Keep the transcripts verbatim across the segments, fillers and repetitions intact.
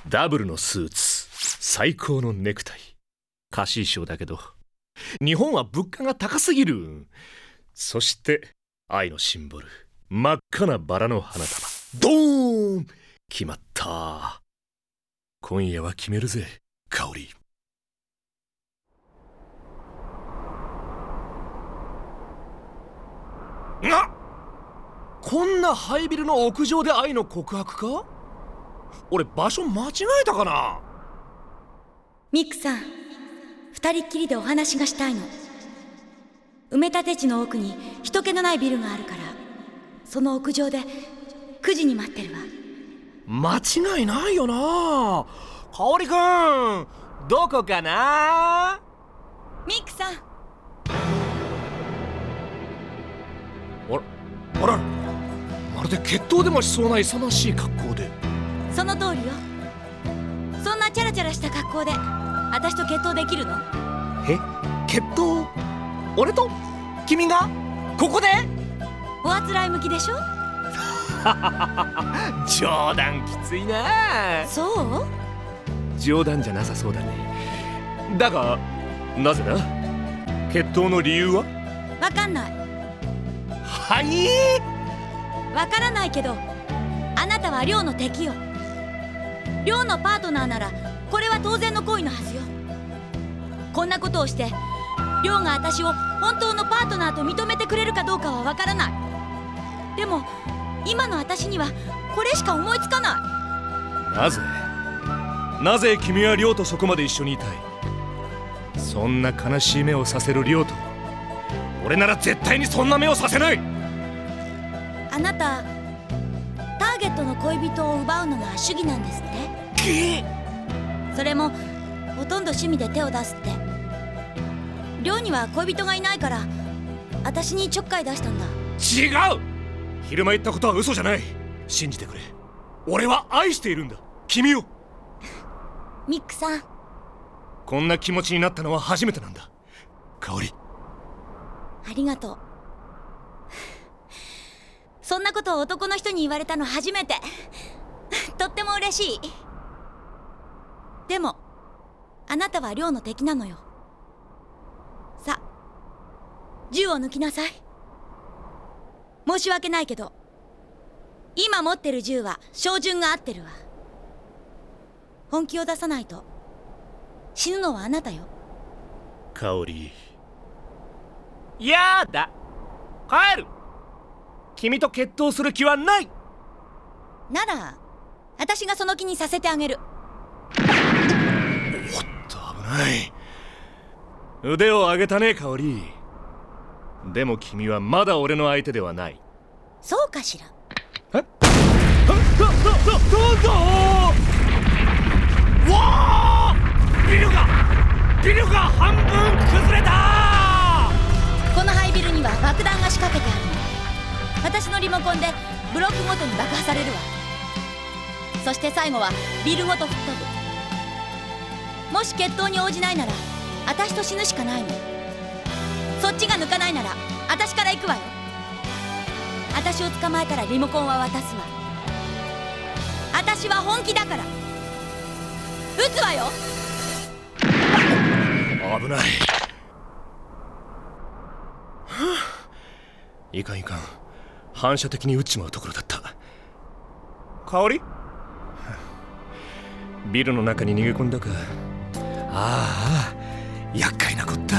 ダブルのスーツ、最高のネクタイ。貸衣装だけど日本は物価が高すぎる。そして愛のシンボル、真っ赤なバラの花束。ドーン、決まった。今夜は決めるぜ、香織。な、こんなハイビルの屋上で愛の告白か？俺場所間違えたかな？ ミックさん、二人っきりでお話がしたいの。埋め立て地の奥に人気のないビルがあるから、その屋上でくじに待ってるわ。 間違いないよな。香織くん、どこかな？ ミックさん。 あら、あら、まるで決闘でもしそうな勇ましい格好で。 その通りよ。そんなチャラチャラした格好で私と決闘できるの？ え、決闘？俺と？君が？ここで？ おあつらい向きでしょ？ 冗談きついな。 そう？ 冗談じゃなさそうだね。だがなぜだ？決闘の理由は？ わかんない。 はい？ わからないけど、あなたは亮の敵よ。亮のパートナーならこれは当然の行為のはずよ。こんなことをして亮が私を本当のパートナーと認めてくれるかどうかはわからない。でも今の私にはこれしか思いつかない。 なぜなぜ君は亮とそこまで一緒にいたい？そんな悲しい目をさせる亮と俺なら絶対にそんな目をさせない。 あなたターゲットの恋人を奪うのが主義なんですって。それもほとんど趣味で手を出すって。亮には恋人がいないから私にちょっかい出したんだ。 違う。昼間言ったことは嘘じゃない。信じてくれ。俺は愛しているんだ、君を。 ミックさん、 こんな気持ちになったのは初めてなんだ、香織。 ありがとう。そんなことを男の人に言われたの初めて。とっても嬉しい。でもあなたは亮の敵なのよ。さ、銃を抜きなさい。申し訳ないけど今持ってる銃は照準が合ってるわ。本気を出さないと死ぬのはあなたよ。 香織、やだ、帰る。君と決闘する気はない。 なら私がその気にさせてあげる。 おっと、危ない。腕を上げたね、香織。でも君はまだ俺の相手ではない。 そうかしら。 えっ、ど、ど、ど、どうぞ。わあ、ビルがビルが半分崩れた。 このハイビルには爆弾が仕掛けてあるの。私のリモコンでブロックごとに爆破されるわ。そして最後はビルごと吹っ飛ぶ。もし決闘に応じないなら私と死ぬしかないの。そっちが抜かないなら私から行くわよ。私を捕まえたらリモコンは渡すわ。私は本気だから。撃つわよ。 危ない。いかんいかん、反射的に撃っちまうところだった。香織、ビルの中に逃げ込んだか。ああ、厄介なこった。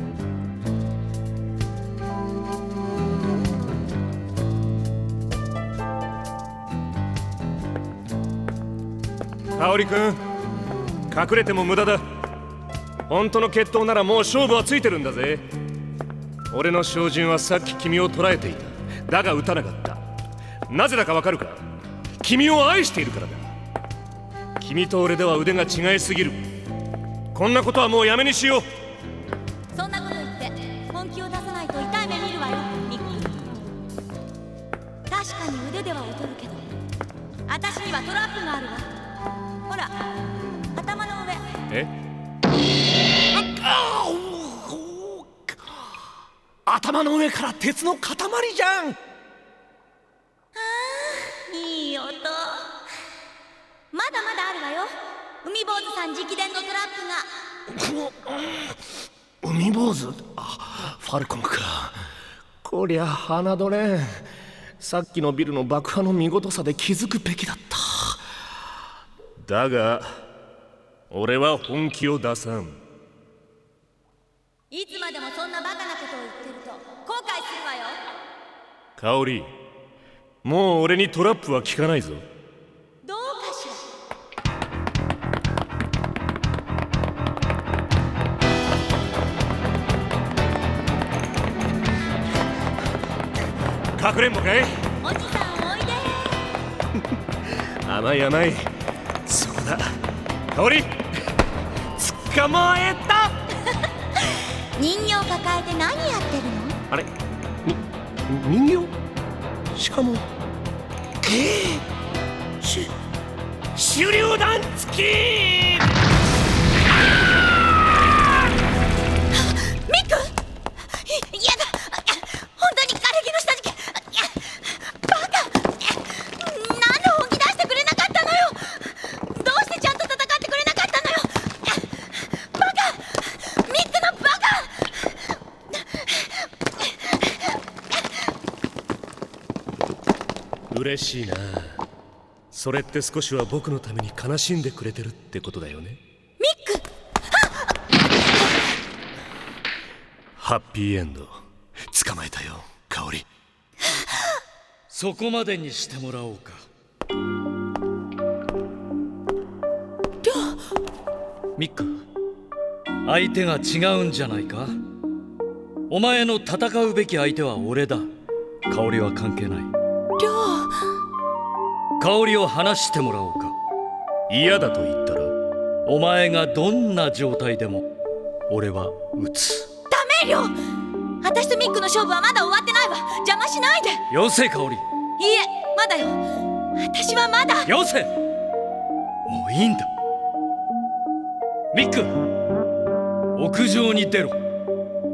香織君、隠れても無駄だ。本当の決闘ならもう勝負はついてるんだぜ。俺の照準はさっき君を捉えていた。だが撃たなかった。なぜだかわかるか？君を愛しているからだ。君と俺では腕が違いすぎる。こんなことはもうやめにしよう。 そんなこと言って本気を出さないと痛い目見るわよ、ミック。確かに腕では劣るけど私にはトラップがあるわ。ほら、頭の上。 え？頭の上から鉄の塊じゃん。 ああ、いい音。まだまだあるわよ。 海坊主さん直伝のトラップが。 海坊主、あ、ファルコンか。こりゃ侮れん。さっきのビルの爆破の見事さで気づくべきだった。だが俺は本気を出さん。 いつまでもそんなバカなことを言ってると後悔するわよ。 香織、もう俺にトラップは効かないぞ。 どうかしら。かくれんぼかい。 おじさんおいで。 甘い甘い。そうだ、香織、捕まえた。 人形抱えて何やってるの？ あれ、に人形？しかもえー、し手榴弾付き。 ミック！いやだ、本当に枯れ木の下敷き。バカ！なんで本気出してくれなかったのよ。どうしてちゃんと戦ってくれなかったのよ。バカ！ミックのバカ！ 嬉しいな。それって少しは僕のために悲しんでくれてるってことだよね。 ミック！ ハッピーエンド。捕まえたよ、香織。 そこまでにしてもらおうか。 りょう。 ミック、相手が違うんじゃないか。お前の戦うべき相手は俺だ。香織は関係ない。 りょう。 香織を話してもらおうか。 嫌だと言ったら？ お前がどんな状態でも俺は撃つ。 ダメりょう。私とミックの勝負はまだ終わってないわ。邪魔しないで。 よせ香織。 いいえ、まだよ。私はまだ。 よせ。もういいんだ。ミック、屋上に出ろ。